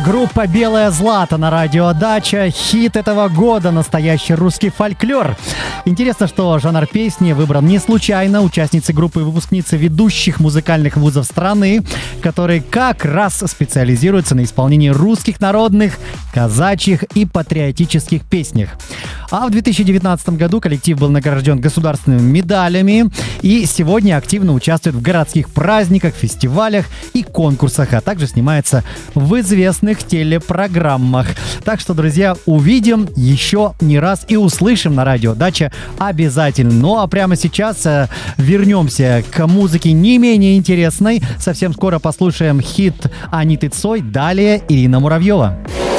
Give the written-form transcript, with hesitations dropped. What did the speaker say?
Группа «Белое злато» на радио «Дача». Хит этого года — настоящий русский фольклор. Интересно, что жанр песни выбран не случайно. Участницы группы — выпускницы ведущих музыкальных вузов страны, которые как раз специализируются на исполнении русских народных, казачьих и патриотических песнях. А в 2019 году коллектив был награжден государственными медалями и сегодня активно участвует в городских праздниках, фестивалях и конкурсах, а также снимается в известных телепрограммах. Так что, друзья, увидим еще не раз и услышим на радио «Дача» обязательно. Ну а прямо сейчас вернемся к музыке не менее интересной. Совсем скоро послушаем хит Аниты Цой, далее Ирина Муравьева.